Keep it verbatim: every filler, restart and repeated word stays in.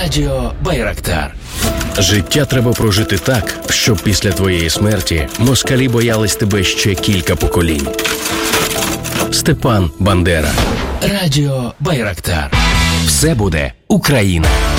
Радіо Байрактар. Життя треба прожити так, щоб після твоєї смерті москалі боялись тебе ще кілька поколінь. Степан Бандера. Радіо Байрактар. Все буде Україна.